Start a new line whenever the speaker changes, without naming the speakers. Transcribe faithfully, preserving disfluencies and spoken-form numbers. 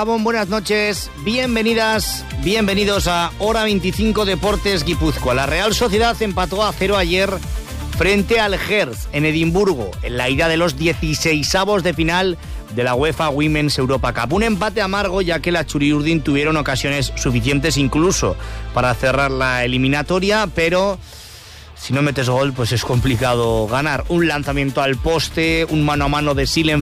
Buenas noches, bienvenidas, bienvenidos a Hora veinticinco Deportes Guipúzcoa. La Real Sociedad empató a cero ayer frente al Hertz en Edimburgo, en la ida de los dieciseisavos de final de la UEFA Women's Europa Cup. Un empate amargo, ya que las Txuri-Urdin tuvieron ocasiones suficientes incluso para cerrar la eliminatoria, pero si no metes gol, pues es complicado ganar. Un lanzamiento al poste, un mano a mano de Silen